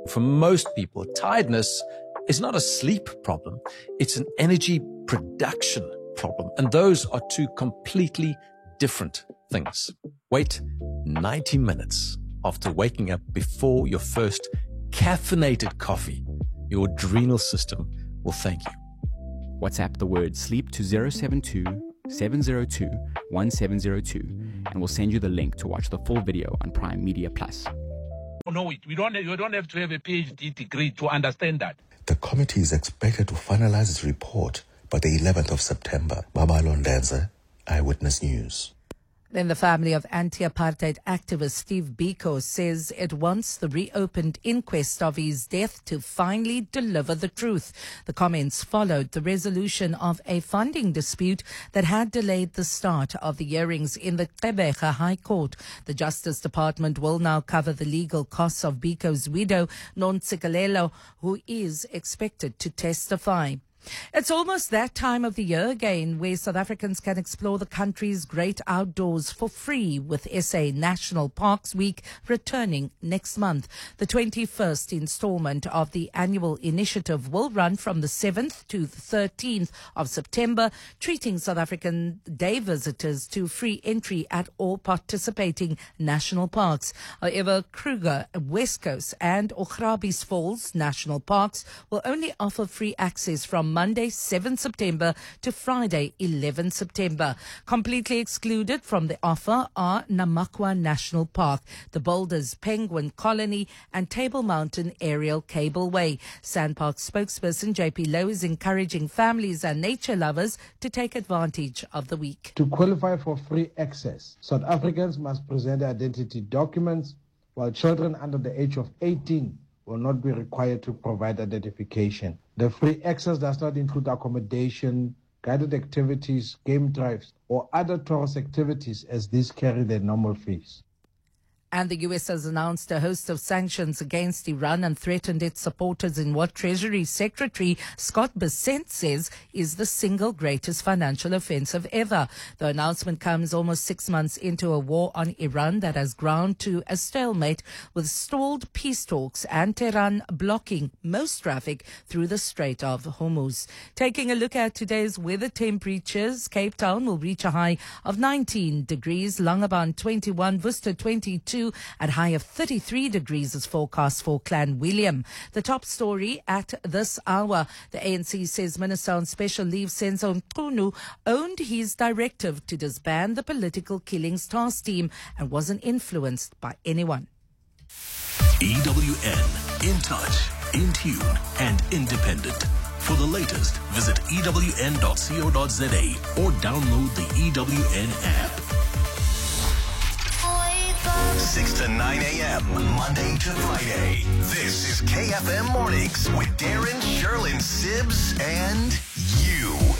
For most people, tiredness is not a sleep problem. It's an energy production problem. And those are two completely different things. Wait 90 minutes after waking up before your first caffeinated coffee. Your adrenal system will thank you. WhatsApp the word sleep to 072 702 1702 and we'll send you the link to watch the full video on Prime Media Plus. No, you don't have to have a PhD degree to understand that. The committee is expected to finalize its report by the 11th of September. Babalo Ndenze, Eyewitness News. Then the family of anti-apartheid activist Steve Biko says it wants the reopened inquest of his death to finally deliver the truth. The comments followed the resolution of a funding dispute that had delayed the start of the hearings in the Gqeberha High Court. The Justice Department will now cover the legal costs of Biko's widow, Nontsikelelo, who is expected to testify. It's almost that time of the year again where South Africans can explore the country's great outdoors for free with SA National Parks Week returning next month. The 21st installment of the annual initiative will run from the 7th to the 13th of September, treating South African day visitors to free entry at all participating national parks. However, Kruger, West Coast and Ograbis Falls National Parks will only offer free access from Monday 7 September to Friday 11 September. Completely excluded from the offer are Namakwa National Park, the Boulders Penguin Colony and Table Mountain Aerial Cableway. Sandpark spokesperson JP Lowe is encouraging families and nature lovers to take advantage of the week. To qualify for free access, South Africans must present identity documents, while children under the age of 18 will not be required to provide identification. The free access does not include accommodation, guided activities, game drives, or other tourist activities, as these carry their normal fees. And the U.S. has announced a host of sanctions against Iran and threatened its supporters in what Treasury Secretary Scott Bessent says is the single greatest financial offensive ever. The announcement comes almost 6 months into a war on Iran that has ground to a stalemate with stalled peace talks and Tehran blocking most traffic through the Strait of Hormuz. Taking a look at today's weather temperatures, Cape Town will reach a high of 19 degrees, Langebaan 21, Worcester 22, at high of 33 degrees is forecast for Clan William. The top story at this hour, the ANC says Minister on Special Leave Senzo Mchunu owned his directive to disband the Political Killings Task Team and wasn't influenced by anyone. EWN, in touch, in tune and independent. For the latest, visit ewn.co.za or download the EWN app. 6 to 9 a.m., Monday to Friday. This is KFM Mornings with Darren, Sherlyn, Sibbs, and you.